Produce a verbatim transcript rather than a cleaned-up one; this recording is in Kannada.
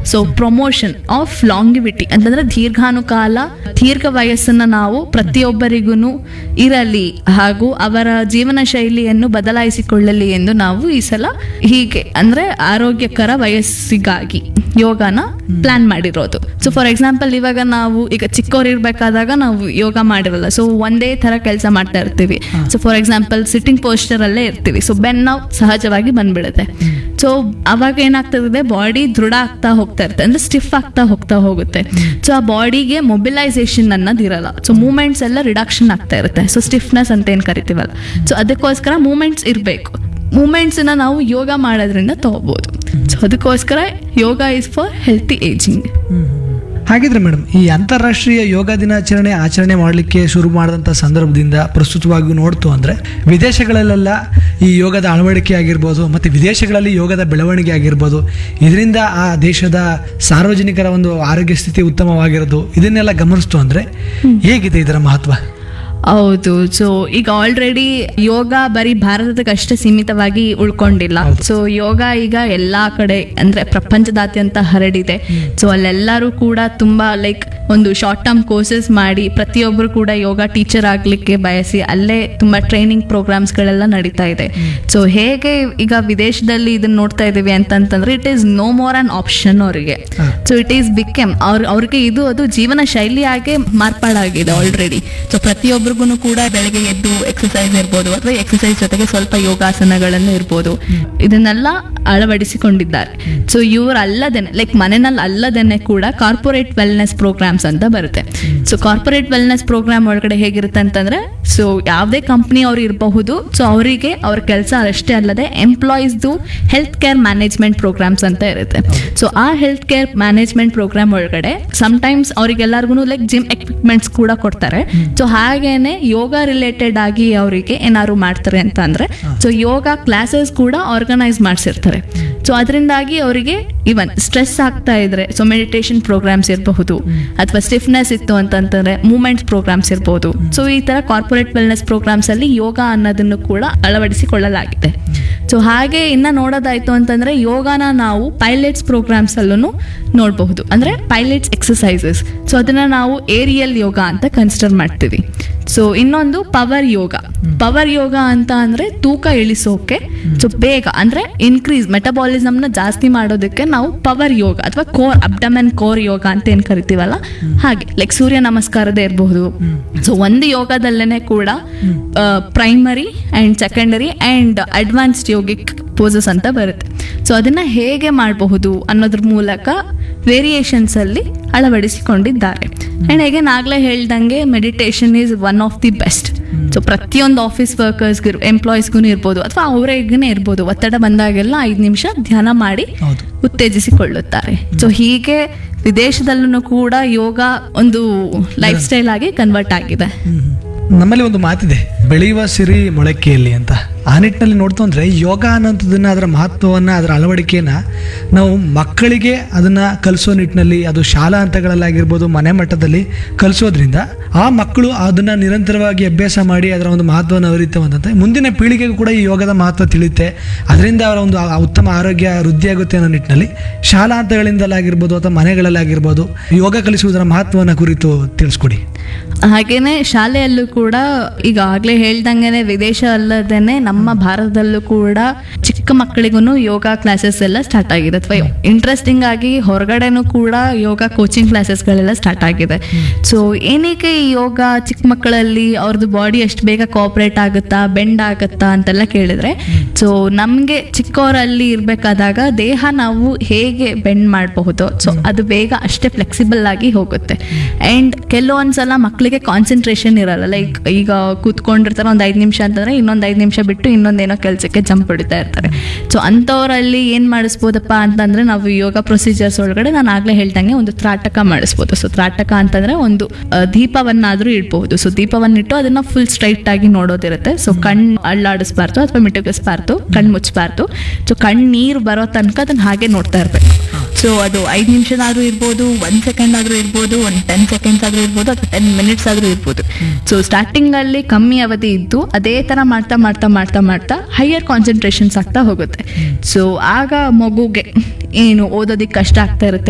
ಸೊ ಪ್ರಮೋಷನ್ ಆಫ್ ಲಾಂಗಿವಿಟಿ ಅಂತಂದ್ರೆ ದೀರ್ಘಾನುಕಾಲ ದೀರ್ಘ ವಯಸ್ಸನ್ನ ನಾವು ಪ್ರತಿಯೊಬ್ಬರಿಗೂ ಇರಲಿ ಹಾಗೂ ಅವರ ಜೀವನ ಶೈಲಿಯನ್ನು ಬದಲಾಯಿಸಿಕೊಳ್ಳಲಿ ಎಂದು ನಾವು ಈ ಸಲ ಹೀಗೆ ಅಂದ್ರೆ ಆರೋಗ್ಯಕರ ವಯಸ್ಸಿಗಾಗಿ ಯೋಗನ ಪ್ಲಾನ್ ಮಾಡಿರೋದು. ಸೊ ಫಾರ್ ಎಕ್ಸಾಂಪಲ್ ಇವಾಗ ನಾವು ಈಗ ಚಿಕ್ಕವ್ರು ಇರ್ಬೇಕಾದಾಗ ನಾವು ಯೋಗ ಮಾಡಿರಲ್ಲ, ಸೊ ಒಂದೇ ತರ ಕೆಲಸ ಮಾಡ್ತಾ ಇರ್ತೀವಿ. So for example sitting poster ಅಲ್ಲೇ ಇರ್ತೀವಿ, ಸೊ ಬೆನ್ ನಾವು ಸಹಜವಾಗಿ ಬಂದ್ಬಿಡುತ್ತೆ. ಸೊ ಅವಾಗ ಏನಾಗ್ತದೆ, ಬಾಡಿ ದೃಢ ಆಗ್ತಾ ಹೋಗ್ತಾ ಇರುತ್ತೆ, ಅಂದ್ರೆ ಸ್ಟಿಫ್ ಆಗ್ತಾ ಹೋಗ್ತಾ ಹೋಗುತ್ತೆ. ಸೊ ಆ ಬಾಡಿಗೆ ಮೊಬಿಲೈಸೇಷನ್ ಅನ್ನೋದಿರಲ್ಲ, ಸೊ ಮೂವ್ಮೆಂಟ್ಸ್ ಎಲ್ಲ ರಿಡಕ್ಷನ್ ಆಗ್ತಾ ಇರುತ್ತೆ. ಸೊ ಸ್ಟಿಫ್ನೆಸ್ ಅಂತ ಏನ್ ಕರಿತೀವಲ್ಲ, ಸೊ ಅದಕ್ಕೋಸ್ಕರ ಮೂವ್ಮೆಂಟ್ಸ್ ಇರಬೇಕು. ಮೂಮೆಂಟ್ಸ್ ನ ನಾವು ಯೋಗ ಮಾಡೋದ್ರಿಂದ ತಗೋಬಹುದು. ಸೊ ಅದಕ್ಕೋಸ್ಕರ ಯೋಗ ಇಸ್ ಫಾರ್ ಹೆಲ್ತಿ ಏಜಿಂಗ್. ಹಾಗಿದ್ರೆ ಮೇಡಮ್, ಈ ಅಂತಾರಾಷ್ಟ್ರೀಯ ಯೋಗ ದಿನಾಚರಣೆ ಆಚರಣೆ ಮಾಡಲಿಕ್ಕೆ ಶುರು ಮಾಡಿದಂಥ ಸಂದರ್ಭದಿಂದ ಪ್ರಸ್ತುತವಾಗಿ ನೋಡ್ತು ಅಂದರೆ ವಿದೇಶಗಳಲ್ಲೆಲ್ಲ ಈ ಯೋಗದ ಅಳವಡಿಕೆ ಆಗಿರ್ಬೋದು ಮತ್ತು ವಿದೇಶಗಳಲ್ಲಿ ಯೋಗದ ಬೆಳವಣಿಗೆ ಆಗಿರ್ಬೋದು, ಇದರಿಂದ ಆ ದೇಶದ ಸಾರ್ವಜನಿಕರ ಒಂದು ಆರೋಗ್ಯ ಸ್ಥಿತಿ ಉತ್ತಮವಾಗಿರೋದು, ಇದನ್ನೆಲ್ಲ ಗಮನಿಸ್ತು ಅಂದರೆ ಹೇಗಿದೆ ಇದರ ಮಹತ್ವ? ಹೌದು. ಸೊ ಈಗ ಆಲ್ರೆಡಿ ಯೋಗ ಬರೀ ಭಾರತಕ್ಕಷ್ಟೇ ಸೀಮಿತವಾಗಿ ಉಳ್ಕೊಂಡಿಲ್ಲ. ಸೊ ಯೋಗ ಈಗ ಎಲ್ಲಾ ಕಡೆ ಅಂದ್ರೆ ಪ್ರಪಂಚದಾದ್ಯಂತ ಹರಡಿದೆ. ಸೊ ಅಲ್ಲೆಲ್ಲರೂ ಕೂಡ ತುಂಬಾ ಲೈಕ್ ಒಂದು ಶಾರ್ಟ್ ಟರ್ಮ್ ಕೋರ್ಸಸ್ ಮಾಡಿ ಪ್ರತಿಯೊಬ್ಬರು ಕೂಡ ಯೋಗ ಟೀಚರ್ ಆಗ್ಲಿಕ್ಕೆ ಬಯಸಿ ಅಲ್ಲೇ ತುಂಬಾ ಟ್ರೈನಿಂಗ್ ಪ್ರೋಗ್ರಾಮ್ಸ್ ಗಳೆಲ್ಲ ನಡೀತಾ ಇದೆ. ಸೊ ಹೇಗೆ ಈಗ ವಿದೇಶದಲ್ಲಿ ಇದನ್ನ ನೋಡ್ತಾ ಇದೀವಿ ಅಂತಂತಂದ್ರೆ it is no more an option ಅವರಿಗೆ. ಸೊ ಇಟ್ ಈಸ್ ಬಿಕೆಮ್ ಅವ್ರ ಅವ್ರಿಗೆ ಇದು ಅದು ಜೀವನ ಶೈಲಿಯಾಗೆ ಮಾರ್ಪಾಡಾಗಿದೆ ಆಲ್ರೆಡಿ. ಸೊ ಪ್ರತಿಯೊಬ್ಬರು ಕೂಡ ಬೆಳಗ್ಗೆ ಎದ್ದು ಎಕ್ಸಸೈಸ್ ಇರ್ಬೋದು ಅಥವಾ ಎಕ್ಸಸೈಸ್ ಜೊತೆಗೆ ಸ್ವಲ್ಪ ಯೋಗಾಸನಗಳನ್ನು ಇರ್ಬೋದು, ಇದನ್ನೆಲ್ಲ ಅಳವಡಿಸಿಕೊಂಡಿದ್ದಾರೆ. ಸೊ ಇವ್ರು ಅಲ್ಲದೇನೆ ಲೈಕ್ ಮನೆಯಲ್ಲಿ ಅಲ್ಲದೇನೆ ಕೂಡ ಕಾರ್ಪೊರೇಟ್ ವೆಲ್ನೆಸ್ ಪ್ರೋಗ್ರಾಮ್ಸ್ ಅಂತ ಬರುತ್ತೆ. ಸೊ ಕಾರ್ಪೊರೇಟ್ ವೆಲ್ನೆಸ್ ಪ್ರೋಗ್ರಾಮ್ ಒಳಗಡೆ ಹೇಗಿರುತ್ತೆ ಅಂತಂದ್ರೆ, ಸೊ ಯಾವುದೇ ಕಂಪ್ನಿ ಅವ್ರು ಇರಬಹುದು, ಸೊ ಅವರಿಗೆ ಅವ್ರ ಕೆಲಸ ಅಷ್ಟೇ ಅಲ್ಲದೆ ಎಂಪ್ಲಾಯೀಸ್ದು ಹೆಲ್ತ್ ಕೇರ್ ಮ್ಯಾನೇಜ್ಮೆಂಟ್ ಪ್ರೋಗ್ರಾಮ್ಸ್ ಅಂತ ಇರುತ್ತೆ. ಸೊ ಆ ಹೆಲ್ತ್ ಕೇರ್ ಮ್ಯಾನೇಜ್ಮೆಂಟ್ ಪ್ರೋಗ್ರಾಮ್ ಒಳಗಡೆ ಸಮ್ಟೈಮ್ಸ್ ಅವ್ರಿಗೆಲ್ಲರಿಗೂ ಲೈಕ್ ಜಿಮ್ ಎಕ್ವಿಪ್ಮೆಂಟ್ಸ್ ಕೂಡ ಕೊಡ್ತಾರೆ. ಸೊ ಹಾಗೇನೆ ಯೋಗ ರಿಲೇಟೆಡ್ ಆಗಿ ಅವರಿಗೆ ಏನಾದ್ರು ಮಾಡ್ತಾರೆ ಅಂತ ಅಂದ್ರೆ, ಸೊ ಯೋಗ ಕ್ಲಾಸಸ್ ಕೂಡ ಆರ್ಗನೈಸ್ ಮಾಡಿಸಿರ್ತಾರೆ. ಸೊ ಅದರಿಂದಾಗಿ ಅವರಿಗೆ ಇವನ್ ಸ್ಟ್ರೆಸ್ ಆಗ್ತಾ ಇದ್ರೆ ಸೊ ಮೆಡಿಟೇಷನ್ ಪ್ರೋಗ್ರಾಮ್ಸ್ ಇರಬಹುದು, ಅಥವಾ ಸ್ಟಿಫ್ನೆಸ್ ಇತ್ತು ಅಂತಂದ್ರೆ ಮೂವ್ಮೆಂಟ್ಸ್ ಪ್ರೋಗ್ರಾಮ್ಸ್ ಇರಬಹುದು. ಸೊ ಈ ತರ ಕಾರ್ಪೊರೇಟ್ ವೆಲ್ನೆಸ್ ಪ್ರೋಗ್ರಾಮ್ಸ್ ಅಲ್ಲಿ ಯೋಗ ಅನ್ನೋದನ್ನು ಕೂಡ ಅಳವಡಿಸಿಕೊಳ್ಳಲಾಗಿದೆ. ಸೊ ಹಾಗೆ ಇನ್ನ ನೋಡೋದಾಯ್ತು ಅಂತಂದ್ರೆ ಯೋಗನ ನಾವು ಪೈಲಟ್ಸ್ ಪ್ರೋಗ್ರಾಮ್ಸ್ ಅಲ್ಲೂ ನೋಡಬಹುದು, ಅಂದ್ರೆ ಪೈಲಟ್ಸ್ ಎಕ್ಸಸೈಸಸ್. ಸೊ ಅದನ್ನ ನಾವು ಏರಿಯಲ್ ಯೋಗ ಅಂತ ಕನ್ಸಿಡರ್ ಮಾಡ್ತೀವಿ. ಸೊ ಇನ್ನೊಂದು ಪವರ್ ಯೋಗ. ಪವರ್ ಯೋಗ ಅಂತ ಅಂದ್ರೆ ತೂಕ ಇಳಿಸೋಕೆ, ಸೊ ಬೇಗ ಅಂದ್ರೆ ಇನ್ಕ್ರೀಸ್ ಮೆಟಬಾಲಿಸಮ್ ನ ಜಾಸ್ತಿ ಮಾಡೋದಕ್ಕೆ ನಾವು ಪವರ್ ಯೋಗ ಅಥವಾ ಕೋರ್ ಅಬ್ಡಮೆನ್ ಕೋರ್ ಯೋಗ ಅಂತ ಏನ್ ಕರಿತೀವಲ್ಲ ಹಾಗೆ, ಲೈಕ್ ಸೂರ್ಯ ನಮಸ್ಕಾರದೇ ಇರಬಹುದು. ಸೊ ಒಂದು ಯೋಗದಲ್ಲೇನೆ ಕೂಡ primary and secondary and advanced yogic possess ಅಂತ ಬರುತ್ತೆ. ಸೊ ಅದನ್ನ ಹೇಗೆ ಮಾಡಬಹುದು ಅನ್ನೋದ್ರ ಮೂಲಕ ವೇರಿಯೇಷನ್ಸ್ ಅಲ್ಲಿ ಅಳವಡಿಸಿಕೊಂಡಿದ್ದಾರೆ. ಅಂಡ್ ಹೇಗೆ ನಾಗ್ಲೇ ಹೇಳ್ದಂಗೆ meditation is one of the best. So ಪ್ರತಿಯೊಂದು ಆಫೀಸ್ ವರ್ಕರ್ಸ್ಗೂ ಎಂಪ್ಲಾಯೀಸ್ಗೂ ಇರ್ಬೋದು ಅಥವಾ ಅವರಿಗೇ ಇರ್ಬೋದು, ಒತ್ತಡ ಬಂದಾಗೆಲ್ಲ ಐದು ನಿಮಿಷ ಧ್ಯಾನ ಮಾಡಿ ಉತ್ತೇಜಿಸಿಕೊಳ್ಳುತ್ತಾರೆ. ಸೊ ಹೀಗೆ ವಿದೇಶದಲ್ಲೂ ಕೂಡ ಯೋಗ ಒಂದು ಲೈಫ್ ಸ್ಟೈಲ್ ಆಗಿ ಕನ್ವರ್ಟ್ ಆಗಿದೆ. ನಮ್ಮಲ್ಲಿ ಒಂದು ಮಾತಿದೆ, ಬೆಳೆಯುವ ಸಿರಿ ಮೊಳಕೆಯಲ್ಲಿ ಅಂತ. ಆ ನಿಟ್ಟಿನಲ್ಲಿ ನೋಡ್ತು ಅಂದರೆ ಯೋಗ ಅನ್ನೋಂಥದ್ದನ್ನು, ಅದರ ಮಹತ್ವವನ್ನು, ಅದರ ಅಳವಡಿಕೆಯನ್ನು ನಾವು ಮಕ್ಕಳಿಗೆ ಅದನ್ನು ಕಲಿಸೋ ನಿಟ್ಟಿನಲ್ಲಿ, ಅದು ಶಾಲಾ ಹಂತಗಳಲ್ಲಾಗಿರ್ಬೋದು ಮನೆ ಮಟ್ಟದಲ್ಲಿ ಕಲಿಸೋದ್ರಿಂದ ಆ ಮಕ್ಕಳು ಅದನ್ನು ನಿರಂತರವಾಗಿ ಅಭ್ಯಾಸ ಮಾಡಿ ಅದರ ಒಂದು ಮಹತ್ವವನ್ನು ಅರಿತವಂತೆ ಮುಂದಿನ ಪೀಳಿಗೆಗೂ ಕೂಡ ಈ ಯೋಗದ ಮಹತ್ವ ತಿಳಿಯುತ್ತೆ. ಅದರಿಂದ ಅವರ ಒಂದು ಉತ್ತಮ ಆರೋಗ್ಯ ವೃದ್ಧಿಯಾಗುತ್ತೆ ಅನ್ನೋ ನಿಟ್ಟಿನಲ್ಲಿ ಶಾಲಾ ಹಂತಗಳಿಂದಲಾಗಿರ್ಬೋದು ಅಥವಾ ಮನೆಗಳಲ್ಲಾಗಿರ್ಬೋದು ಯೋಗ ಕಲಿಸುವುದರ ಮಹತ್ವವನ್ನು ಕುರಿತು ತಿಳಿಸ್ಕೊಡಿ. ಹಾಗೇನೆ ಶಾಲೆಯಲ್ಲೂ ಕೂಡ ಈಗಾಗಲೇ ಹೇಳ್ದಂಗೆ ವಿದೇಶ ಅಲ್ಲದೇನೆ ನಮ್ಮ ಭಾರತದಲ್ಲೂ ಕೂಡ ಚಿಕ್ಕ ಮಕ್ಕಳಿಗೂ ಯೋಗ ಕ್ಲಾಸಸ್ ಎಲ್ಲ ಸ್ಟಾರ್ಟ್ ಆಗಿದೆ, ಅಥವಾ ಇಂಟ್ರೆಸ್ಟಿಂಗ್ ಆಗಿ ಹೊರಗಡೆನೂ ಕೂಡ ಯೋಗ ಕೋಚಿಂಗ್ ಕ್ಲಾಸಸ್ಗಳೆಲ್ಲ ಸ್ಟಾರ್ಟ್ ಆಗಿದೆ. ಸೊ ಏನಕ್ಕೆ ಈ ಯೋಗ ಚಿಕ್ಕ ಮಕ್ಕಳಲ್ಲಿ ಅವ್ರದ್ದು ಬಾಡಿ ಎಷ್ಟು ಬೇಗ ಕೋಆಪರೇಟ್ ಆಗುತ್ತಾ, ಬೆಂಡ್ ಆಗುತ್ತಾ ಅಂತೆಲ್ಲ ಕೇಳಿದ್ರೆ, ಸೊ ನಮಗೆ ಚಿಕ್ಕವರಲ್ಲಿ ಇರಬೇಕಾದಾಗ ದೇಹ ನಾವು ಹೇಗೆ ಬೆಂಡ್ ಮಾಡಬಹುದು, ಸೊ ಅದು ಬೇಗ ಅಷ್ಟೇ ಫ್ಲೆಕ್ಸಿಬಲ್ ಆಗಿ ಹೋಗುತ್ತೆ. ಆ್ಯಂಡ್ ಕೆಲವೊಂದ್ಸಲ ಮಕ್ಕಳಿಗೆ ಕಾನ್ಸಂಟ್ರೇಷನ್ ಇರಲ್ಲ, ಲೈಕ್ ಈಗ ಕೂತ್ಕೊಂಡಿರ್ತಾರೆ ಒಂದು ಐದು ನಿಮಿಷ ಅಂತಂದ್ರೆ ಇನ್ನೊಂದು ಐದು ನಿಮಿಷ ಬಿಟ್ಟು ಇನ್ನೊಂದೇನೋ ಕೆಲಸಕ್ಕೆ ಜಂಪ್ ಹೊಡಿತಾ ಇರ್ತಾರೆ. ಸೊ ಅಂಥವರಲ್ಲಿ ಏನು ಮಾಡಿಸ್ಬೋದಪ್ಪ ಅಂತಂದ್ರೆ ನಾವು ಯೋಗ ಪ್ರೊಸೀಜರ್ಸ್ ಒಳಗಡೆ ನಾನು ಆಗಲೇ ಹೇಳ್ದಂಗೆ ಒಂದು ತ್ರಾಟಕ ಮಾಡಿಸ್ಬೋದು. ಸೊ ತ್ರಾಟಕ ಅಂತಂದ್ರೆ ಒಂದು ದೀಪವನ್ನಾದರೂ ಇಡ್ಬಹುದು. ಸೊ ದೀಪವನ್ನಿಟ್ಟು ಅದನ್ನ ಫುಲ್ ಸ್ಟ್ರೈಟ್ ಆಗಿ ನೋಡೋದಿರುತ್ತೆ. ಸೊ ಕಣ್ಣು ಅಳ್ಳಾಡಿಸ್ಬಾರ್ದು ಅಥವಾ ಮಿಟುಕಿಸ್ಬಾರ್ದು, ಕಣ್ಣು ಮುಚ್ಚಬಾರ್ದು. ಸೊ ಕಣ್ಣು ನೀರು ಬರೋ ತನಕ ಅದನ್ನ ಹಾಗೆ ನೋಡ್ತಾ ಇರಬೇಕು. ಸೊ ಅದು ಐದು ನಿಮಿಷನಾದ್ರೂ ಇರ್ಬೋದು, ಒಂದ್ ಸೆಕೆಂಡ್ ಆದ್ರೂ ಇರ್ಬೋದು, ಒಂದ್ ಟೆನ್ ಸೆಕೆಂಡ್ಸ್ ಆದ್ರೂ ಇರ್ಬೋದು, ಅಥವಾ ಟೆನ್ ಮಿನಿಟ್ಸ್ ಆದ್ರೂ ಇರ್ಬೋದು. ಸೊ ಸ್ಟಾರ್ಟಿಂಗ್ ಅಲ್ಲಿ ಕಮ್ಮಿ ಅವಧಿ ಇದ್ದು ಅದೇ ತರ ಮಾಡ್ತಾ ಮಾಡ್ತಾ ಮಾಡ್ತಾ ಮಾಡ್ತಾ ಹೈಯರ್ ಕಾನ್ಸಂಟ್ರೇಷನ್ಸ್ ಆಗ್ತಾ ಹೋಗುತ್ತೆ. ಸೊ ಆಗ ಮಗುಗೆ ಏನು ಓದೋದಿಕ್ಕೆ ಕಷ್ಟ ಆಗ್ತಾ ಇರುತ್ತೆ